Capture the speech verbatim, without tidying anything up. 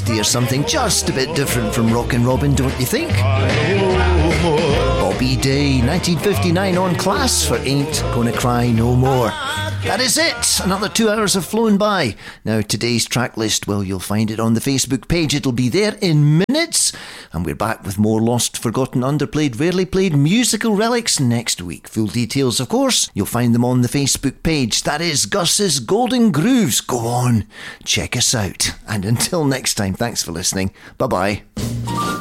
hear something just a bit different from Rockin' Robin, don't you think? Bobby Day, nineteen fifty-nine on Class for Ain't Gonna Cry No More. That is it. Another two hours have flown by. Now, today's track list, well, you'll find it on the Facebook page. It'll be there in minutes. And we're back with more lost, forgotten, underplayed, rarely played musical relics next week. Full details, of course, you'll find them on the Facebook page. That is Gus's Golden Grooves. Go on, check us out. And until next time, thanks for listening. Bye-bye.